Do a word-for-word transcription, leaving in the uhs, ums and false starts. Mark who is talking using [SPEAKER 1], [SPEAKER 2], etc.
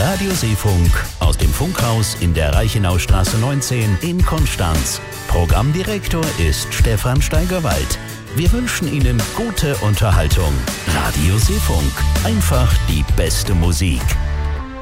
[SPEAKER 1] Radioseefunk aus dem Funkhaus in der Reichenaustraße neunzehn in Konstanz. Programmdirektor ist Stefan Steigerwald. Wir wünschen Ihnen gute Unterhaltung. Radioseefunk, einfach die beste Musik.